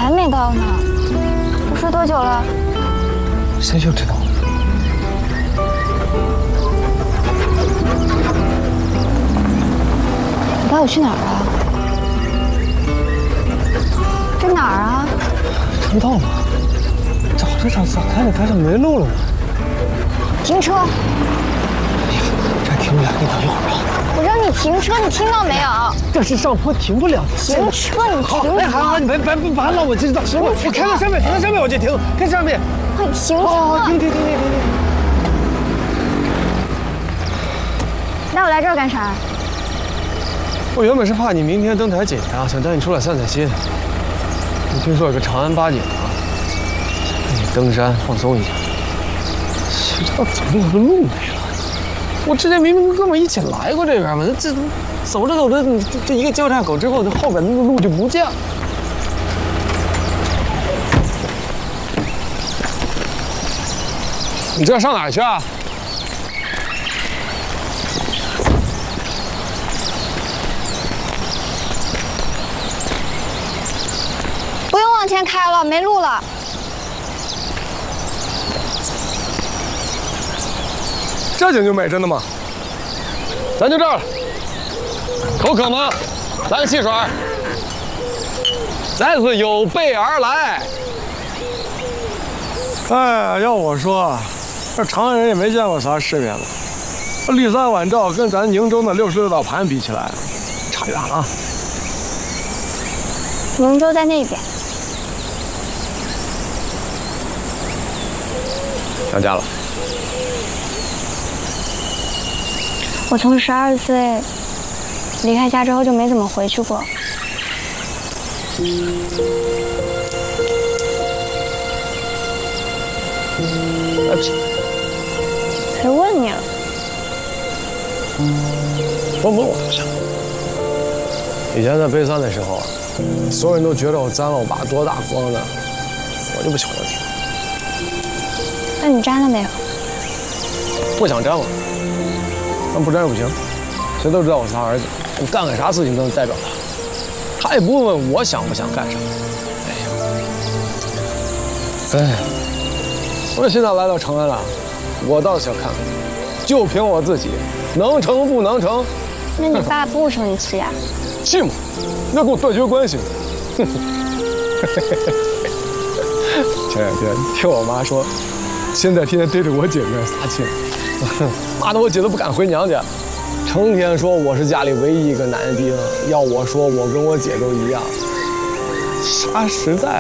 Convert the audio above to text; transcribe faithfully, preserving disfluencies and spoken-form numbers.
还没到呢。都睡多久了？ 谁就知道了。 你带我去哪儿啊？这哪儿啊？ 知道吗？找着找找看着看着没路了。 停车！ 这停不了，你等一会儿啊。 我让你停车，你听到没有？ 这是上坡，停不了。 停车！你好， 停！ 哎，好好，你别别别烦了，我知道。我我开到上面，开到上面我就停，开上面。 快停车！ 好，好，停停停停停停。 带我来这儿干啥？ 我原本是怕你明天登台检查，想带你出来散散心。我听说有个长安八景啊，带你登山放松一下。谁知道走着走着路没了？我之前明明跟哥们一起来过这边嘛，这走着走着，这这一个交叉口之后，这后边那个路就不见了。你这上哪儿去啊？ 不用往前开了，没路了。 这景就美，真的吗？咱就这儿了。口渴吗？来个汽水。再次有备而来。 哎，要我说，这常人也没见过啥世面了。绿山晚照跟咱宁州的六十六道盘比起来，差远了。 宁州在那边。 想家了。 我从十二岁离开家之后就没怎么回去过。 哎， 谁问你了？ 问问我不行。以前在北三的时候啊，所有人都觉得我沾了我爸多大光呢，我就不喜欢你。 那你沾了没有？ 不想沾了，但不沾也不行。谁都知道我是他儿子，我干个啥事情都能代表他。他也不问我想不想干啥。哎呀，哎，我现在来到长安了，我倒是想看看，就凭我自己，能成不能成？ 那你爸不生气啊？ 气吗？要跟我断绝关系。哼。前两天听我妈说，现在天天对着我姐那撒气，骂得我姐都不敢回娘家，成天说我是家里唯一一个男丁，要我说我跟我姐都一样，啥时代？